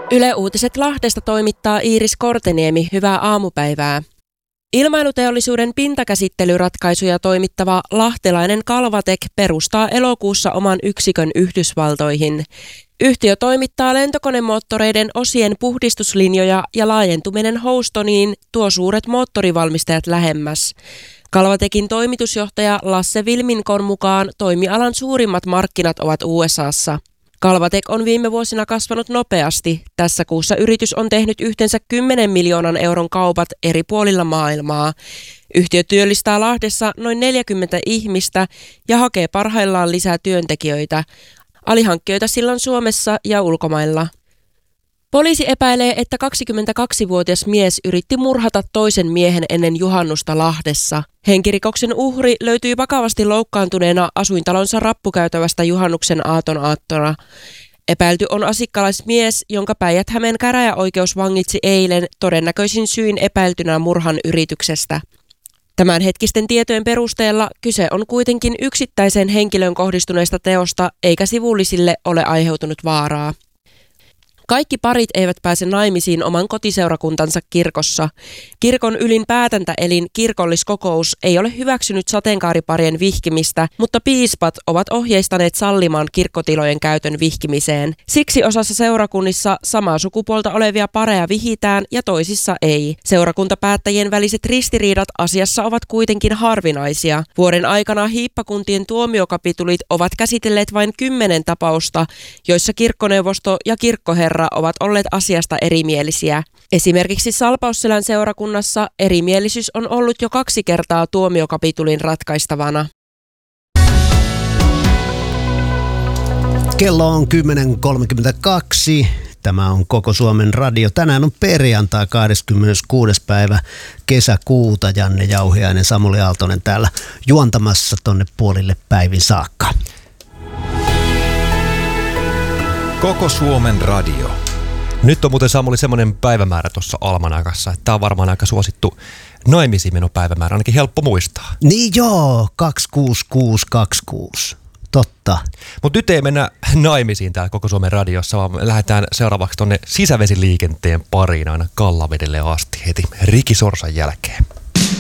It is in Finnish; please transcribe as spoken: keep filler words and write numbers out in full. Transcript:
Yle Uutiset Lahdesta toimittaa Iiris Korteniemi. Hyvää aamupäivää. Ilmailuteollisuuden pintakäsittelyratkaisuja toimittava lahtelainen Kalvatek perustaa elokuussa oman yksikön Yhdysvaltoihin. Yhtiö toimittaa lentokonemoottoreiden osien puhdistuslinjoja ja laajentuminen Houstoniin tuo suuret moottorivalmistajat lähemmäs. Kalvatekin toimitusjohtaja Lasse Vilminkon mukaan toimialan suurimmat markkinat ovat U S A:ssa. Kalvatek on viime vuosina kasvanut nopeasti. Tässä kuussa yritys on tehnyt yhteensä kymmenen miljoonan euron kaupat eri puolilla maailmaa. Yhtiö työllistää Lahdessa noin neljäkymmentä ihmistä ja hakee parhaillaan lisää työntekijöitä. Alihankkijoita sillä on Suomessa ja ulkomailla. Poliisi epäilee, että kaksikymmentäkaksivuotias mies yritti murhata toisen miehen ennen juhannusta Lahdessa. Henkirikoksen uhri löytyi vakavasti loukkaantuneena asuintalonsa rappukäytävästä juhannuksen aaton aattona. Epäilty on asikkalaismies, jonka Päijät-Hämeen käräjäoikeus vangitsi eilen todennäköisin syin epäiltynä murhan yrityksestä. Tämänhetkisten tietojen perusteella kyse on kuitenkin yksittäiseen henkilöön kohdistuneesta teosta, eikä sivullisille ole aiheutunut vaaraa. Kaikki parit eivät pääse naimisiin oman kotiseurakuntansa kirkossa. Kirkon ylin päätäntäelin kirkolliskokous ei ole hyväksynyt sateenkaariparien vihkimistä, mutta piispat ovat ohjeistaneet sallimaan kirkkotilojen käytön vihkimiseen. Siksi osassa seurakunnissa samaa sukupuolta olevia pareja vihitään ja toisissa ei. Seurakuntapäättäjien väliset ristiriidat asiassa ovat kuitenkin harvinaisia. Vuoden aikana hiippakuntien tuomiokapitulit ovat käsitelleet vain kymmenen tapausta, joissa kirkkoneuvosto ja kirkkoherra ovat olleet asiasta erimielisiä. Esimerkiksi Salpausselän seurakunnassa erimielisyys on ollut jo kaksi kertaa tuomiokapitulin ratkaistavana. Kello on kymmenen kolmekymmentäkaksi. Tämä on Koko Suomen radio. Tänään on perjantai kahdeskymmeneskuudes päivä kesäkuuta. Janne Jauhiainen, Samuli Aaltonen täällä juontamassa tonne puolille päivin saakka. Koko Suomen radio. Nyt on muuten, Samuli, semmoinen päivämäärä tuossa almanakassa, että tämä on varmaan aika suosittu naimisiinmenopäivämäärä, ainakin helppo muistaa. Niin joo, kaksi kuusi kuusi kaksi kuusi. Totta. Mutta nyt ei mennä naimisiin täällä Koko Suomen radiossa, vaan me lähdetään seuraavaksi tuonne sisävesiliikenteen pariin aina Kallavedelle asti heti Ricky Sorsan jälkeen.